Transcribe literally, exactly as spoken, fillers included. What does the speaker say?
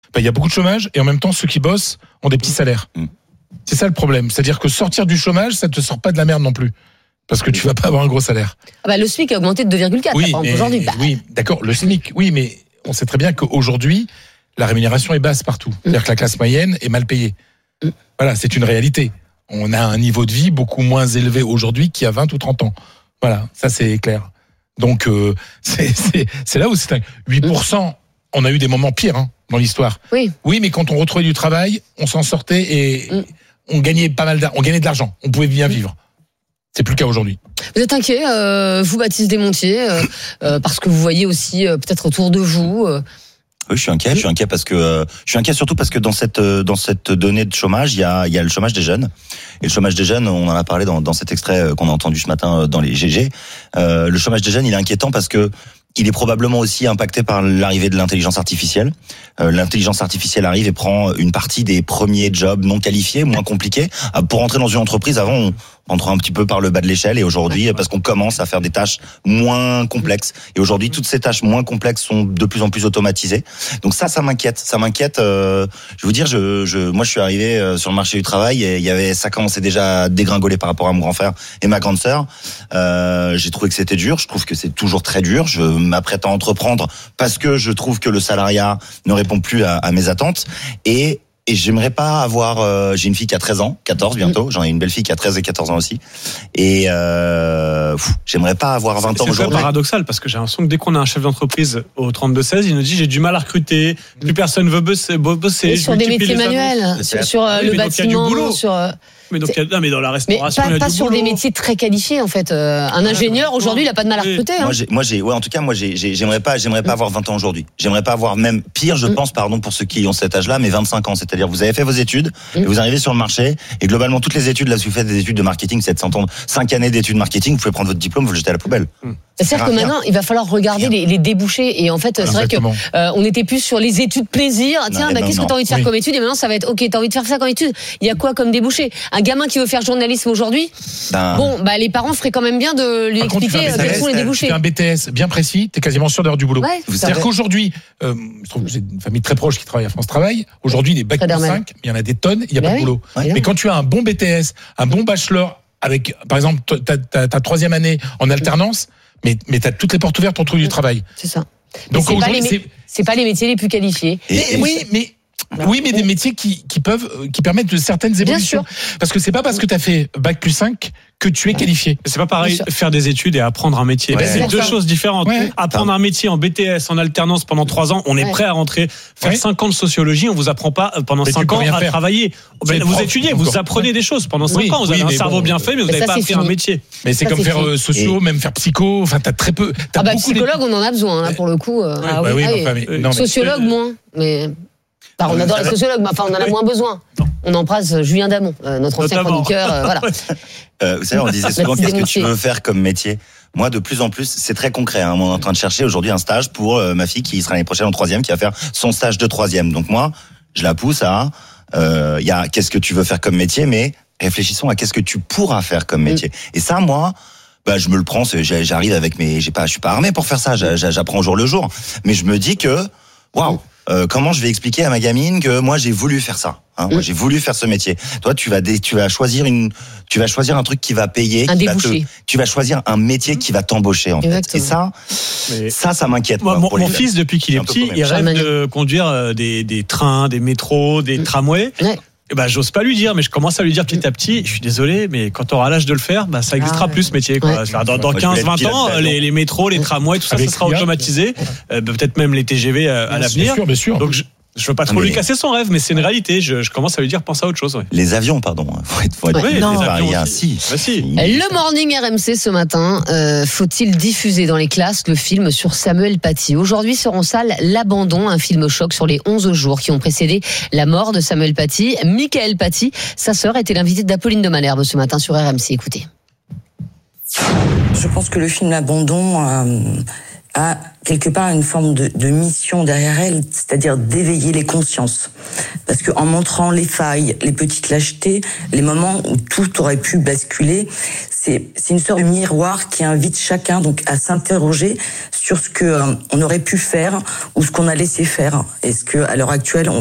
Ben, il y a beaucoup de chômage et en même temps, ceux qui bossent ont des petits salaires. Mmh. C'est ça le problème. C'est-à-dire que sortir du chômage, ça te sort pas de la merde non plus. Parce que tu vas pas avoir un gros salaire. Ah bah, le SMIC a augmenté de deux virgule quatre oui, là, mais, aujourd'hui. Bah. Oui, d'accord, le SMIC, oui, mais on sait très bien qu'aujourd'hui, la rémunération est basse partout. Mmh. C'est-à-dire que la classe moyenne est mal payée. Mmh. Voilà, c'est une réalité. On a un niveau de vie beaucoup moins élevé aujourd'hui qu'il y a vingt ou trente ans. Voilà, ça c'est clair. Donc, euh, c'est, c'est, c'est là où c'est un huit pour cent. On a eu des moments pires hein, dans l'histoire. Oui. Oui, mais quand on retrouvait du travail, on s'en sortait et mmh. on gagnait pas mal d'argent. On gagnait de l'argent. On pouvait bien vivre. C'est plus le cas aujourd'hui. Vous êtes inquiet, euh, vous, Baptiste Desmontiers, euh, euh, parce que vous voyez aussi euh, peut-être autour de vous. Euh... Oui, je suis inquiet. Je suis inquiet parce que euh, je suis inquiet surtout parce que dans cette euh, dans cette donnée de chômage, il y a il y a le chômage des jeunes. Et le chômage des jeunes, on en a parlé dans dans cet extrait qu'on a entendu ce matin dans les G G. Euh, le chômage des jeunes, il est inquiétant parce que il est probablement aussi impacté par l'arrivée de l'intelligence artificielle. Euh, l'intelligence artificielle arrive et prend une partie des premiers jobs non qualifiés, moins compliqués. Pour entrer dans une entreprise, avant, on rentrait un petit peu par le bas de l'échelle, et aujourd'hui, parce qu'on commence à faire des tâches moins complexes. Et aujourd'hui, toutes ces tâches moins complexes sont de plus en plus automatisées. Donc ça, ça m'inquiète. Ça m'inquiète. Euh, je vais vous dire, je, je, moi, je suis arrivé sur le marché du travail et il y avait, ça commençait déjà à dégringoler par rapport à mon grand frère et ma grande sœur. Euh, j'ai trouvé que c'était dur. Je trouve que c'est toujours très dur. Je m'apprête à entreprendre parce que je trouve que le salariat ne répond plus à, à mes attentes et Et j'aimerais pas avoir... Euh, j'ai une fille qui a treize ans, quatorze bientôt. J'en ai une belle fille qui a treize et quatorze ans aussi. Et euh, pff, j'aimerais pas avoir vingt c'est, ans c'est aujourd'hui. C'est paradoxal parce que j'ai l'impression que dès qu'on a un chef d'entreprise au trente-deux seize, il nous dit j'ai du mal à recruter, plus personne veut bosser. bosser et sur des métiers manuels, sur, sur oui, le bâtiment, sur... Mais donc, non, mais dans la restauration, mais pas, il y a pas du sur boulot. des métiers très qualifiés en fait. Euh, un ingénieur aujourd'hui, il a pas de mal à recruter. Hein. Moi, j'ai, moi, j'ai, ouais, en tout cas, moi, j'ai, j'ai, j'aimerais pas, j'aimerais pas avoir vingt ans aujourd'hui. J'aimerais pas avoir même pire, je mm. pense, pardon, pour ceux qui ont cet âge-là, mais vingt-cinq ans. C'est-à-dire, vous avez fait vos études, mm. et vous arrivez sur le marché, et globalement, toutes les études, là, si vous faites des études de marketing, sept cents ans, cinq années d'études marketing, vous pouvez prendre votre diplôme, vous le jetez à la poubelle. Mm. C'est-à-dire que maintenant, il va falloir regarder les, les débouchés. Et en fait, c'est Exactement. vrai que euh, on était plus sur les études plaisir. Tiens, non, bah, non, qu'est-ce non. que t'as envie de faire oui. comme étude? Et maintenant, ça va être OK. T'as envie de faire ça comme étude? Il y a quoi comme débouché? Un gamin qui veut faire journalisme aujourd'hui, ben... bon, bah les parents feraient quand même bien de lui Par expliquer contre, quels sont les débouchés. Tu fais un B T S bien précis, t'es quasiment sûr d'avoir du boulot. Ouais, C'est-à-dire vrai. qu'aujourd'hui, euh, je trouve que j'ai une famille très proche qui travaille à France Travail. Aujourd'hui, les bac plus cinq, il y en a des tonnes, il y a ben pas oui. de boulot. Ouais. Mais quand tu as un bon B T S, un bon bachelor avec, par exemple, ta, ta, ta troisième année en alternance. Mais, mais t'as toutes les portes ouvertes pour trouver du travail. C'est ça. Donc c'est aujourd'hui, pas les, c'est... c'est pas les métiers les plus qualifiés. Et, et oui, mais oui, mais des métiers qui, qui peuvent, qui permettent de certaines évolutions. Parce que c'est pas parce que t'as fait bac plus cinq que tu es qualifié. C'est pas pareil faire des études et apprendre un métier. Ouais. C'est deux ça. choses différentes. Ouais. Apprendre un métier en B T S, en alternance pendant trois ans, on est ouais. prêt à rentrer. Faire ouais. cinq ans de sociologie, on vous apprend pas pendant mais cinq ans à faire. travailler. Ben, vous prof, étudiez, vous apprenez ouais. des choses pendant cinq oui, ans. Vous oui, avez un cerveau bon, bien fait, mais vous n'avez pas appris un métier. Mais c'est comme faire socio, même faire psycho. Enfin, t'as très peu. Ah bah psychologue, on en a besoin là pour le coup. Sociologue moins, mais. Alors, on adore les sociologues, mais enfin, on en a moins besoin. On embrasse Julien Damon, euh, notre ancien Notamment. chroniqueur. Euh, voilà. Euh, vous savez, on disait souvent qu'est-ce que tu veux faire comme métier. Moi, de plus en plus, c'est très concret. Hein. On est en train de chercher aujourd'hui un stage pour euh, ma fille qui sera l'année prochaine en troisième, qui va faire son stage de troisième. Donc moi, je la pousse à, il euh, y a qu'est-ce que tu veux faire comme métier, mais réfléchissons à qu'est-ce que tu pourras faire comme métier. Mm. Et ça, moi. Bah, je me le prends, j'arrive avec mes, j'ai pas, je suis pas armé pour faire ça, j'apprends au jour le jour. Mais je me dis que, waouh, euh, comment je vais expliquer à ma gamine que moi j'ai voulu faire ça, hein, moi j'ai voulu faire ce métier. Toi, tu vas, tu vas choisir une, tu vas choisir un truc qui va payer, un qui va débouché. te, tu vas choisir un métier qui va t'embaucher en Exactement. fait. Et ça, Mais ça, ça m'inquiète. Moi, mon, mon fils, depuis qu'il est, est petit, il rêve de conduire des, des trains, des métros, des mmh. tramways. Ouais. Eh ben, j'ose pas lui dire, mais je commence à lui dire petit à petit, je suis désolé, mais quand tu auras l'âge de le faire, bah, ça existera ah, plus ce métier, quoi. Ouais. Dans, dans quinze vingt ans, les, les métros, les tramways, tout ça, Avec ça sera automatisé. Euh, peut-être même les T G V à, à l'avenir. Bien sûr, bien sûr. Donc, je, Je veux pas trop mais lui casser son rêve, mais c'est une réalité. Je, je commence à lui dire pense à autre chose. Ouais. Les avions, pardon. Faut être, faut être ouais, les non, avions si. Bah, si. Le Morning R M C ce matin. Euh, faut-il diffuser dans les classes le film sur Samuel Paty? Aujourd'hui sort en salle L'Abandon, un film choc sur les onze jours qui ont précédé la mort de Samuel Paty. Michael Paty, sa sœur, était l'invitée d'Apolline de Malherbe ce matin sur R M C. Écoutez. Je pense que le film L'Abandon euh, a quelque part une forme de, de mission derrière elle, c'est-à-dire d'éveiller les consciences. Parce qu'en montrant les failles, les petites lâchetés, les moments où tout aurait pu basculer, c'est, c'est une sorte de miroir qui invite chacun donc à s'interroger sur ce que euh, on aurait pu faire ou ce qu'on a laissé faire. Est-ce que à l'heure actuelle on